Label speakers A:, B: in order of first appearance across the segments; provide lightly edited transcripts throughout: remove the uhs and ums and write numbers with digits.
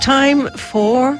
A: Time for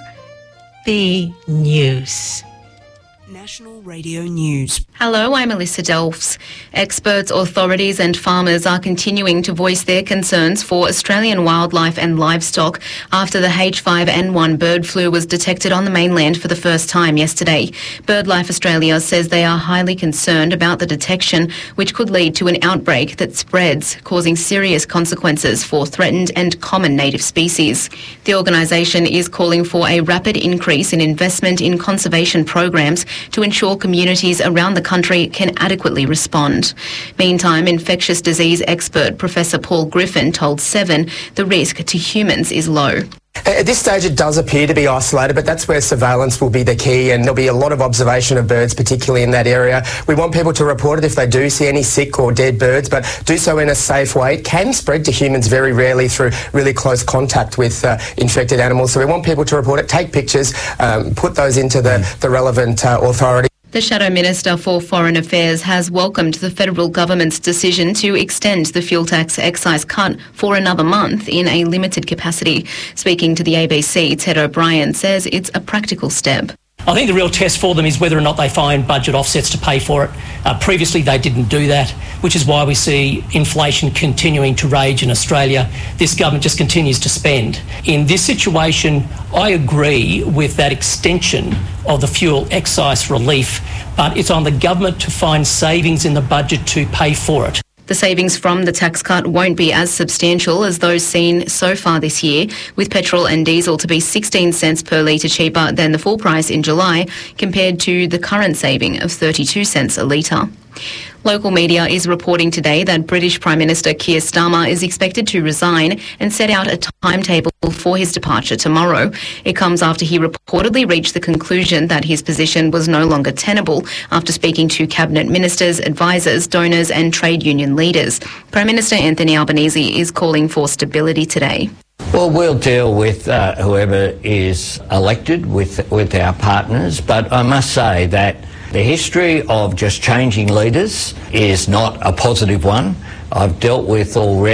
A: the news.
B: National Radio News.
C: Hello, I'm Alyssa Delfs. Experts, authorities and farmers are continuing to voice their concerns for Australian wildlife and livestock after the H5N1 bird flu was detected on the mainland for the first time yesterday. BirdLife Australia says they are highly concerned about the detection, which could lead to an outbreak that spreads, causing serious consequences for threatened and common native species. The organisation is calling for a rapid increase in investment in conservation programs to ensure communities around the country can adequately respond. Meantime, infectious disease expert Professor Paul Griffin told Seven the risk to humans is low.
D: At this stage it does appear to be isolated, but that's where surveillance will be the key, and there'll be a lot of observation of birds, particularly in that area. We want people to report it if they do see any sick or dead birds, but do so in a safe way. It can spread to humans very rarely through really close contact with infected animals, so we want people to report it, take pictures, put those into the relevant authority.
C: The Shadow Minister for Foreign Affairs has welcomed the federal government's decision to extend the fuel tax excise cut for another month in a limited capacity. Speaking to the ABC, Ted O'Brien says it's a practical step.
E: I think the real test for them is whether or not they find budget offsets to pay for it. Previously they didn't do that, which is why we see inflation continuing to rage in Australia. This government just continues to spend. In this situation, I agree with that extension of the fuel excise relief, but it's on the government to find savings in the budget to pay for it.
C: The savings from the tax cut won't be as substantial as those seen so far this year, with petrol and diesel to be 16 cents per litre cheaper than the full price in July, compared to the current saving of 32 cents a litre. Local media is reporting today that British Prime Minister Keir Starmer is expected to resign and set out a timetable for his departure tomorrow. It comes after he reportedly reached the conclusion that his position was no longer tenable after speaking to cabinet ministers, advisors, donors and trade union leaders. Prime Minister Anthony Albanese is calling for stability today.
F: Well, we'll deal with whoever is elected with our partners, but I must say that the history of just changing leaders is not a positive one. I've dealt with already